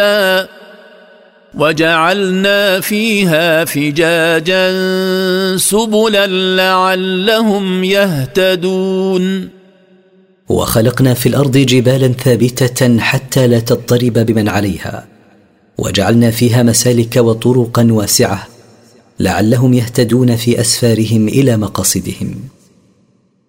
وجعلنا فيها فجاجا سبلا لعلهم يهتدون. وخلقنا في الأرض جبالا ثابتة حتى لا تضطرب بمن عليها، وجعلنا فيها مسالك وطرقا واسعة لعلهم يهتدون في أسفارهم إلى مقاصدهم.